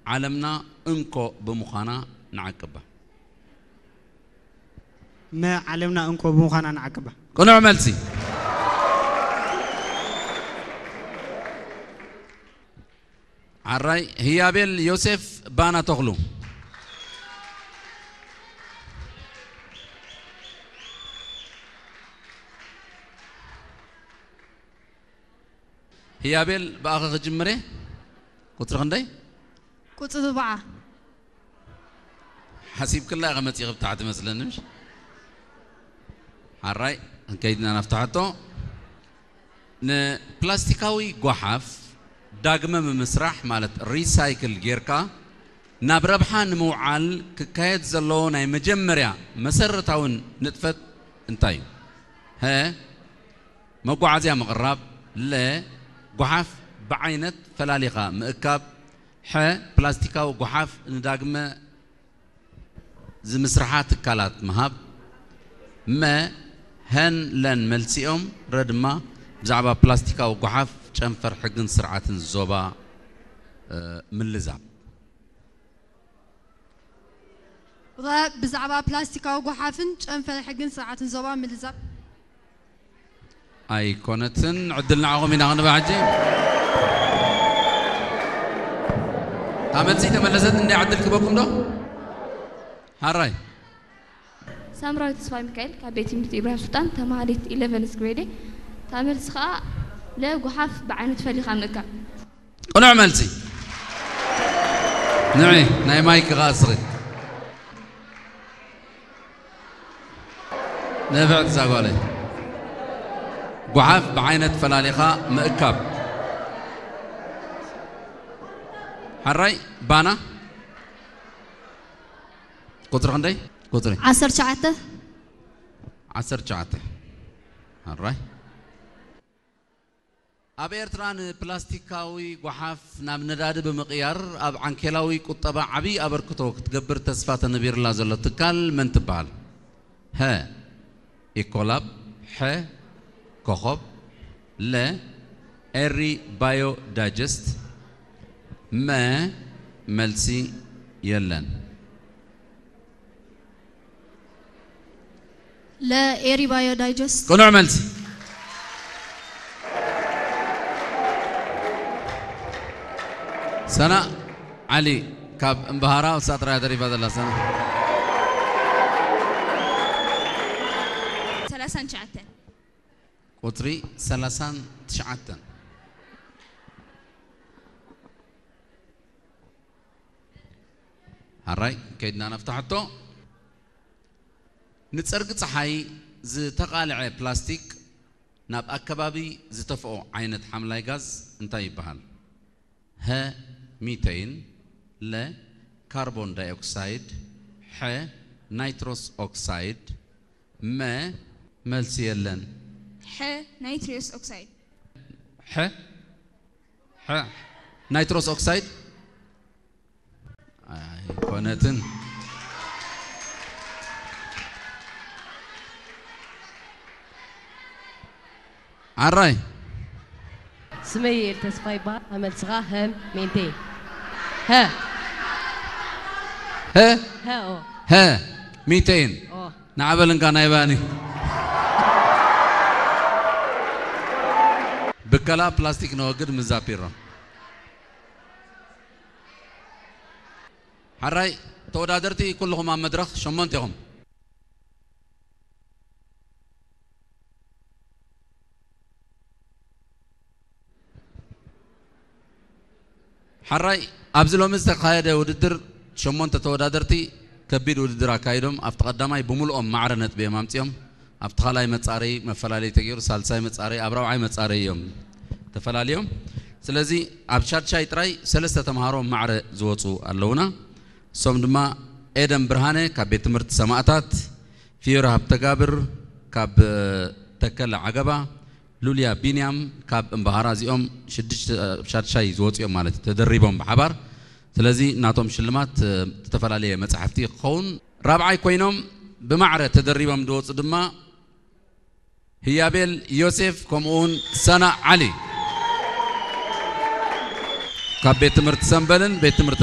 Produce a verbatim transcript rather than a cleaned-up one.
عالمنا انكو بمخانا نعقبه ما علمنا انكو بمخانا نعقبه كنوع ملسي عراي هيابيل يوسف بانا تغلو هيابيل باخذ جمره قطر خندي قطر ربعة حسيب كلها غمتي غبتعت مثلا نمش عراي كيدنا نفتحته ن بلاستيكاوي قحف داغمه مسرح مالت ريسايكل جيركا نابربحا نموعال ككايد زلو ناي مجمريا مسرتاون نطفت انتاي ها مقعزيا مقرب لا قحف بعينت فلاليقه مأكاب ح بلاستيكاو قحف نداغمه زي مسرحات كالات مهاب ما هن لن ملسيهم ردما بزعبا بلاستيكاو قحف جنفر حقن سرعة الزوبا من لزاب راب بزعبا بلاستيكاو قحافن جنفر حقن سرعة الزوبا من لزاب اي كونتن عدلنا عقومين اغنى بعجي تامل زيتا ملزت اندي عدل كبوكم دو هاراي سامراوي تسفاي ميكائيل كابيتي مدت إبراهيم سلطان تماريت إليفنث grade تعمل سخاء لا قحاف بعينة فليخة منك قنوع ملسي نعي ناي مايك غاصري نفع تساقولي قحاف بعينة فلاليخة مأكاب حراي بانا قطر خندي قطري عصر شعته عصر شعته حراي أب إيرتران بلاستيكاوي قحاف نام نداد بمقيار أب عنكلاوي قطبة عبي أبركتوك تقبر تسفات النبير الله زلت تكال من تبال ها إيكولاب ح كوخب لا إري بايو دايجست ما ملسي يلن لا إيري بايو دايجست كنوع ملسي سنة علي كاب انبهارا وساترا يدري فضل الله سنة ثلاثان شعتين قطري ثلاثان تشعتين هراي كيدنا نفتحته نتصرق صحي زي تقالع بلاستيك ناب أكبابي زي تفقو عينة حملاي غاز انتاي بحال ها ميتين لا كربون داي أكسيد ح نيتروس أكسيد ما ملسيلن ح نيتروس أكسيد ح ح نيتروس أكسيد آه كونتن عراي سمير تسفاي با عمل صغاهم مينتين ها ها ها أو ها ميتين أوه نعبلن كان يباني بكلا بلاستيك نوقد مزابيرا حراي تودادرتي كلهم عم مدرخ شمنتهم حراي أبزلهم استقايد وددر شمون تتودادرتي كبير وددر أكايدهم أفتقدماي بملؤهم معرنت بيمامتيهم أفتخالاي متصاري مفلالي تغير سالساي متصاري أبراوعي متصاري يوم تفلاليهم سلازي أبشار شاي تراي سلسة تمهارهم معر زوتو اللونا سوم دما إيدم برهانة كبيت مرت سماعتات في رهب تقابر كاب تكل عقبة لوليا بينيام كاب انبهارازيهم شدش بشار شاي زوتو يوم مالتي تدريبهم بحبار سلازي ناتهم شلمات تتفلاليه مصحفتي خون رابعي كوينهم بمعرة تدريبهم دوت دما هيابيل يوسف كومون سنة علي كاب بيت مرت سنبلن بيت مرت